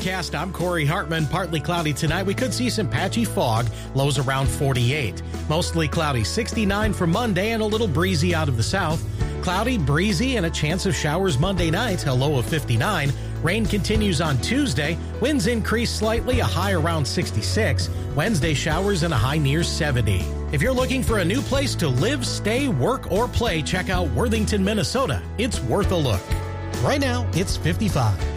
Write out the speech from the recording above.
forecast, I'm Corey Hartman. Partly cloudy tonight. We could see some patchy fog. Lows around 48. Mostly cloudy, 69 for Monday, and a little breezy out of the south. Cloudy, breezy, and a chance of showers Monday night, a low of 59. Rain continues on Tuesday. Winds increase slightly, a high around 66. Wednesday showers and a high near 70. If you're looking for a new place to live, stay, work, or play, check out Worthington, Minnesota. It's worth a look. Right now, it's 55.